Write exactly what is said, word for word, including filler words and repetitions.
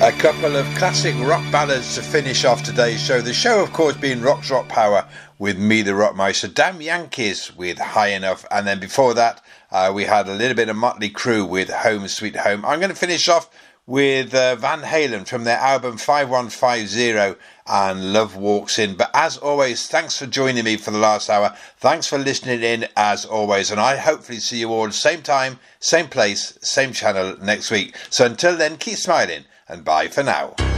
A couple of classic rock ballads to finish off today's show. The show, of course, being Rock's Rock Power with me, the Rockmeister. Damn Yankees with High Enough. And then before that, uh, we had a little bit of Motley Crue with Home Sweet Home. I'm going to finish off with uh, Van Halen from their album five one five zero and Love Walks In. But as always, thanks for joining me for the last hour. Thanks for listening in as always. And I hopefully see you all same time, same place, same channel next week. So until then, keep smiling and bye for now.